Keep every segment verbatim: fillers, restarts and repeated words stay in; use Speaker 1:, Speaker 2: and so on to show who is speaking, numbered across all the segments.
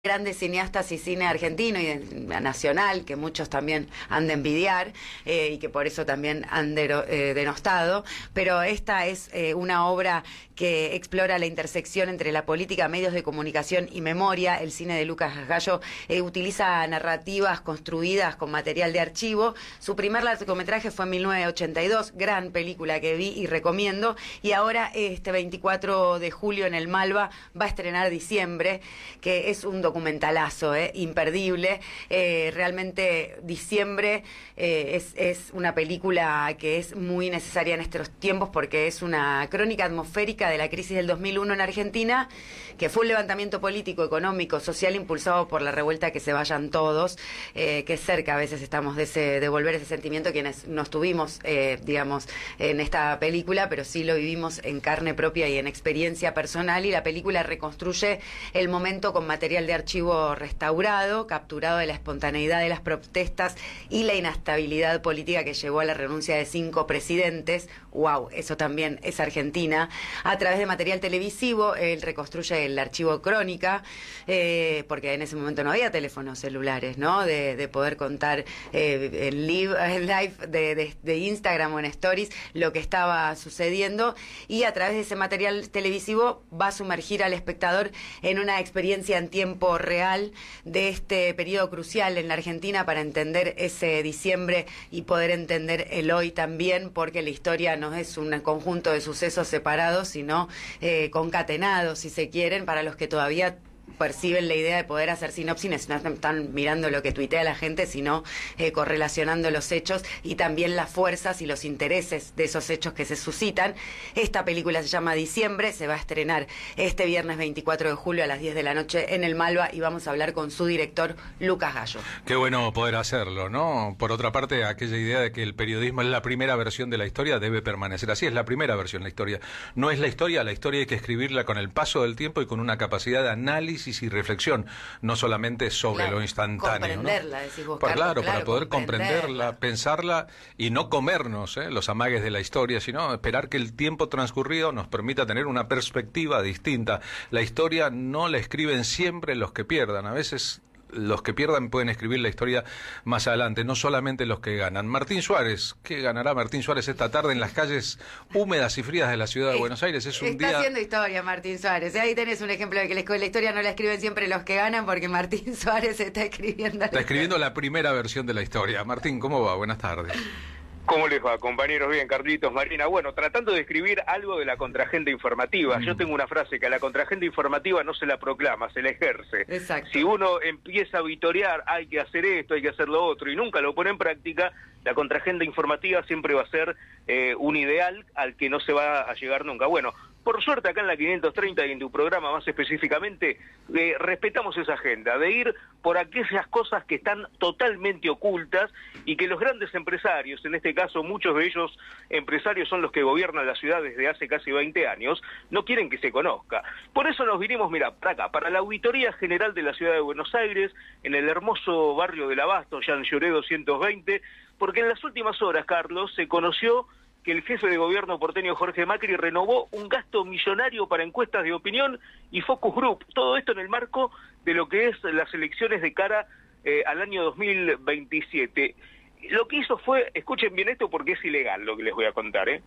Speaker 1: grandes cineastas y cine argentino y de, nacional, que muchos también han de envidiar eh, y que por eso también han de, eh, denostado, pero esta es eh, una obra que explora la intersección entre la política, medios de comunicación y memoria. El cine de Lucas Gallo eh, utiliza narrativas construidas con material de archivo. Su primer largometraje fue en mil novecientos ochenta y dos, gran película que vi y recomiendo, y ahora este veinticuatro de julio en el Malva va a estrenar Diciembre, que es un documentalazo, eh, imperdible. Eh, realmente Diciembre eh, es, es una película que es muy necesaria en estos tiempos porque es una crónica atmosférica de la crisis del dos mil uno en Argentina, que fue un levantamiento político, económico, social impulsado por la revuelta Que se vayan todos, eh, que cerca a veces estamos de ese, de volver ese sentimiento quienes no estuvimos, eh, digamos, en esta película, pero sí lo vivimos en carne propia y en experiencia personal, y la película reconstruye el momento con material de archivo restaurado, capturado de la espontaneidad de las protestas y la inestabilidad política que llevó a la renuncia de cinco presidentes. Wow, eso también es Argentina. A través de material televisivo, él reconstruye el archivo Crónica, eh, porque en ese momento no había teléfonos celulares, ¿no? De, de poder contar eh, en live, en live de, de, de Instagram o en Stories lo que estaba sucediendo, y a través de ese material televisivo va a sumergir al espectador en una experiencia en tiempo real de este periodo crucial en la Argentina para entender ese diciembre y poder entender el hoy también, porque la historia no es un conjunto de sucesos separados, sino eh, concatenados, si se quieren, para los que todavía perciben la idea de poder hacer sinopsis, no están mirando lo que tuitea la gente, sino eh, correlacionando los hechos y también las fuerzas y los intereses de esos hechos que se suscitan. Esta película se llama Diciembre, se va a estrenar este viernes veinticuatro de julio a las diez de la noche en el Malva, y vamos a hablar con su director, Lucas Gallo.
Speaker 2: Qué bueno poder hacerlo, ¿no? Por otra parte, aquella idea de que el periodismo es la primera versión de la historia debe permanecer así, es la primera versión de la historia. No es la historia, la historia hay que escribirla con el paso del tiempo y con una capacidad de análisis y reflexión, no solamente sobre
Speaker 1: claro,
Speaker 2: lo instantáneo,
Speaker 1: comprenderla,
Speaker 2: ¿no?
Speaker 1: decís vos,
Speaker 2: Para,
Speaker 1: Carlos,
Speaker 2: claro,
Speaker 1: claro,
Speaker 2: para poder comprenderla,
Speaker 1: comprenderla,
Speaker 2: pensarla y no comernos ¿eh? los amagues de la historia, sino esperar que el tiempo transcurrido nos permita tener una perspectiva distinta. La historia no la escriben siempre los que pierdan, a veces los que pierdan pueden escribir la historia más adelante, no solamente los que ganan. Martín Suárez, ¿qué ganará Martín Suárez esta tarde en las calles húmedas y frías de la ciudad de Buenos Aires? Es un
Speaker 1: Está
Speaker 2: día...
Speaker 1: haciendo historia Martín Suárez. Ahí tenés un ejemplo de que la historia no la escriben siempre los que ganan, porque Martín Suárez está escribiendo...
Speaker 2: Está escribiendo la primera versión de la historia. Martín, ¿cómo va? Buenas tardes.
Speaker 3: ¿Cómo les va, compañeros? Bien, Carlitos, Marina. Bueno, tratando de escribir algo de la contraagenda informativa. Mm. Yo tengo una frase que a la contraagenda informativa no se la proclama, se la ejerce.
Speaker 1: Exacto.
Speaker 3: Si uno empieza a vitorear, hay que hacer esto, hay que hacer lo otro, y nunca lo pone en práctica, la contraagenda informativa siempre va a ser eh, un ideal al que no se va a llegar nunca. Bueno, por suerte acá en la quinientos treinta y en tu programa más específicamente, eh, respetamos esa agenda de ir por aquellas cosas que están totalmente ocultas y que los grandes empresarios, en este caso muchos de ellos empresarios son los que gobiernan la ciudad desde hace casi veinte años, no quieren que se conozca. Por eso nos vinimos, mira, para acá, para la Auditoría General de la Ciudad de Buenos Aires, en el hermoso barrio del Abasto, Jean Jaurès doscientos veinte, porque en las últimas horas, Carlos, se conoció que el jefe de gobierno porteño Jorge Macri renovó un gasto millonario para encuestas de opinión y focus group. Todo esto en el marco de lo que es las elecciones de cara eh, al año dos mil veintisiete. Lo que hizo fue, escuchen bien esto porque es ilegal lo que les voy a contar, ¿eh?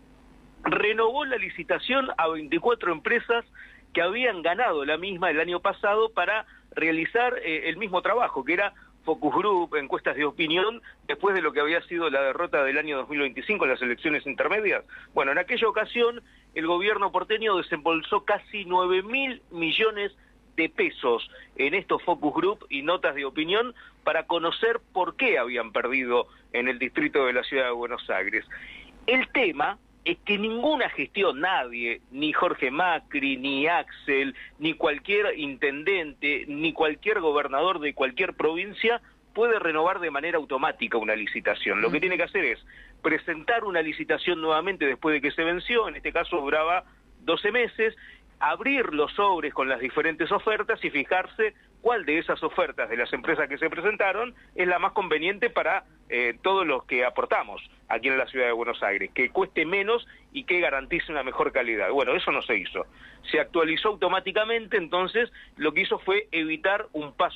Speaker 3: Renovó la licitación a veinticuatro empresas que habían ganado la misma el año pasado para realizar eh, el mismo trabajo, que era focus group, encuestas de opinión, después de lo que había sido la derrota del año dos mil veinticinco en las elecciones intermedias. Bueno, en aquella ocasión el gobierno porteño desembolsó casi nueve mil millones de pesos en estos focus group y notas de opinión para conocer por qué habían perdido en el distrito de la ciudad de Buenos Aires. El tema es que ninguna gestión, nadie, ni Jorge Macri, ni Axel, ni cualquier intendente, ni cualquier gobernador de cualquier provincia puede renovar de manera automática una licitación. Lo que tiene que hacer es presentar una licitación nuevamente después de que se venció, en este caso duraba doce meses, abrir los sobres con las diferentes ofertas y fijarse cuál de esas ofertas de las empresas que se presentaron es la más conveniente para eh, todos los que aportamos aquí en la ciudad de Buenos Aires, que cueste menos y que garantice una mejor calidad. Bueno, eso no se hizo. Se actualizó automáticamente, entonces lo que hizo fue evitar un paso